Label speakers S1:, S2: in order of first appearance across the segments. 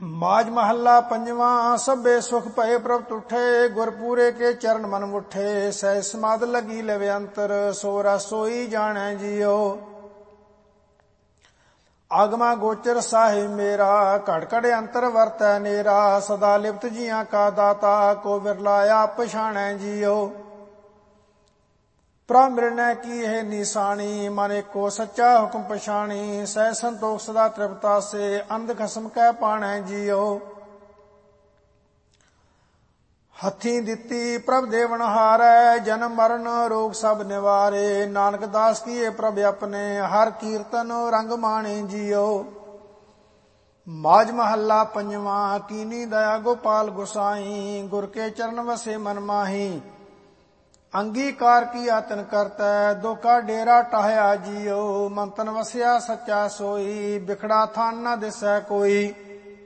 S1: ਮਾਝ ਮਹੱਲਾ ਪੰਜਵਾਂ। ਸਭੇ ਸੁਖ ਭਏ ਪ੍ਰਭ ਤੁਠੇ, ਗੁਰਪੂਰੇ ਕੇ ਚਰਨ ਮਨ ਮੁਠੇ। ਸਹਿ ਸਮਾਧ ਲਗੀ ਲਵੇ ਅੰਤਰ, ਸੋ ਰਸ ਸੋਈ ਜਾਣੈ ਜੀਓ। ਆਗਮਾ ਗੋਚਰ ਸਾਹਿਬ ਮੇਰਾ, ਘੜ ਘੜ ਅੰਤਰ ਵਰਤੈ ਨੇਰਾ। ਸਦਾ ਲਿਪਤ ਜੀਆਂ ਕਾ ਦਾਤਾ, ਕੋ ਬਿਰਲਾ ਆਪ ਪਛਾਣੈ ਜੀਓ। ਪ੍ਰਭ ਮਿਲਣੈ ਕੀ ਇਹ ਨਿਸ਼ਾਨੀ, ਮਨ ਏਕੋ ਸੱਚਾ ਹੁਕਮ ਪਛਾਣੀ। ਸਹਿ ਸੰਤੋਖ ਸਦਾ ਤ੍ਰਿਪਤਾ ਸੇ, ਅੰਧ ਖਸਮ ਕਹਿ ਪਾਣੈ ਜੀਓ। ਹੱਥੀਂ ਦਿੱਤੀ ਪ੍ਰਭ ਦੇਵਨ ਹਾਰੈ, ਜਨਮ ਮਰਨ ਰੋਗ ਸਭ ਨਿਵਾਰੇ। ਨਾਨਕ ਦਾਸ ਕੀਏ ਪ੍ਰਭ ਆਪਣੇ, ਹਰ ਕੀਰਤਨ ਰੰਗ ਮਾਣੇ ਜੀਓ। ਮਾਝ ਮਹੱਲਾ ਪੰਜਵਾਂ। ਕੀਨੀ ਦਇਆ ਗੋਪਾਲ ਗੁਸਾਈ, ਗੁਰ ਕੇ ਚਰਨ ਵਸੇ ਮਨ ਮਾਹੀ। ਅੰਗੀਕਾਰ ਕੀ ਆਤਨ ਕਰਤੈ, ਦੁਖਾ ਡੇਰਾ ਟਾਹਿਆ ਜੀਓ। ਮੰਤਨ ਵਸਿਆ ਸੱਚਾ ਸੋਈ, ਬਿਖੜਾ ਥਾਨ ਨਾ ਦਿਸੈ ਕੋਈ।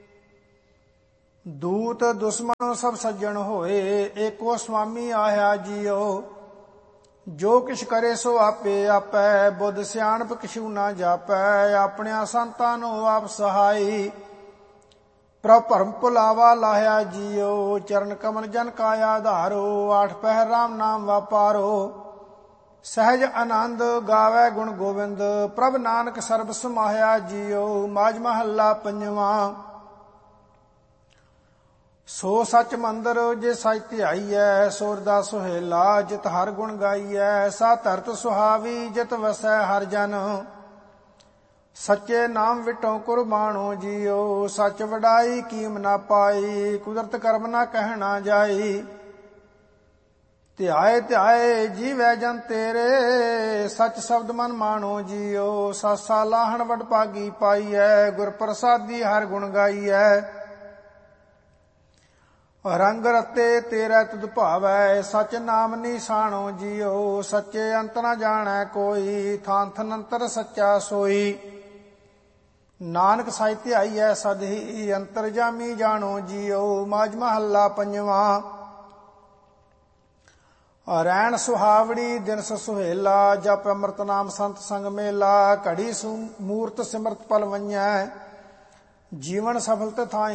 S1: ਦੂਤ ਦੁਸ਼ਮਣ ਸਭ ਸੱਜਣ ਹੋਏ, ਏਕੋ ਸੁਆਮੀ ਆਇਆ ਜੀਓ। ਜੋ ਕਿਛ ਕਰੇ ਸੋ ਆਪੇ ਆਪੈ, ਬੁੱਧ ਸਿਆਣਪ ਕਿਛੂ ਨਾ ਜਾਪੈ। ਆਪਣਿਆਂ ਸੰਤਾਂ ਨੂੰ ਆਪ ਸਹਾਈ, ਪ੍ਰਭ ਭਰਮ ਭੁਲਾਵਾ ਲਾਹਿਆ ਜੀਓ। ਚਰਨ ਕਮਲ ਜਨ ਕਾ ਆਧਾਰੋ, ਆਠ ਪਹਿਰ ਰਾਮ ਨਾਮ ਵਾਪਾਰੋ। ਸਹਿਜ ਆਨੰਦ ਗਾਵੈ ਗੁਣ ਗੋਬਿੰਦ, ਪ੍ਰਭ ਨਾਨਕ ਸਰਬ ਸਮਾਹਿਆ ਜੀਓ। ਮਾਝ ਮਹੱਲਾ ਪੰਜਵਾਂ। ਸੋ ਸੱਚ ਮੰਦਰ ਜੇ ਸਚ ਧਿਆਈਐ, ਸੋਰਦਾ ਸੁਹੇਲਾ ਜਿਤ ਹਰ ਗੁਣ ਗਾਈਐ। ਸਾ ਧਰਤ ਸੁਹਾਵੀ ਜਿਤ ਵਸੈ ਹਰ ਜਨ, ਸੱਚੇ ਨਾਮ ਵਿਟੋ ਕੁਰਬਾਨੋ ਜੀਓ। ਸੱਚ ਵਡਾਈ ਕੀਮ ਨਾ ਪਾਈ, ਕੁਦਰਤ ਕਰਮ ਨਾ ਕਹਿਣਾ ਜਾਈ। ਧਿਆਏ ਧਿਆਏ ਜੀਵੈ ਜਨ ਤੇਰੇ, ਸੱਚ ਸ਼ਬਦ ਮਨ ਮਾਣੋ ਜੀਓ। ਸਾਸਾ ਲਾਹਣ ਵਡ ਭਾਗੀ ਪਾਈਐ, ਗੁਰ ਪ੍ਰਸਾਦੀ ਹਰ ਗੁਣ ਗਾਈਐ। ਰੰਗ ਰਤੇ ਤੇਰਾ ਤੁਧ ਭਾਵੈ, ਸਚ ਨਾਮ ਨਿਸ਼ਾਨੋ ਜੀਓ। ਸੱਚੇ ਅੰਤ ਨਾ ਜਾਣੈ ਕੋਈ, ਥਾਨ ਥਨ ਅੰਤਰ ਸੱਚਾ ਸੋਈ। ਨਾਨਕ ਸਚ ਧਿਆਈਐ ਸਦ ਹੀ, ਅੰਤਰ ਜਾਮੀ ਜਾਣੋ ਜੀਓ। ਮਾਝ ਮਹੱਲਾ ਪੰਜਵਾਂ। ਰੈਣ ਸੁਹਾਵੜੀ ਦਿਨਸ ਸੁਹੇਲਾ, ਜਪ ਅੰਮ੍ਰਿਤ ਨਾਮ ਸੰਤ ਸੰਗ ਮੇਲਾ। ਘੜੀ ਮੂਰਤ ਸਿਮਰਤ ਪਲ ਵੰਜੈ, ਜੀਵਨ ਸਫਲ ਤਥਾਈ